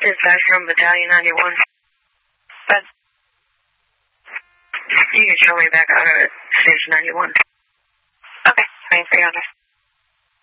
Dispatch from Battalion 91. But you can show me back out at Station 91. Okay, 2300.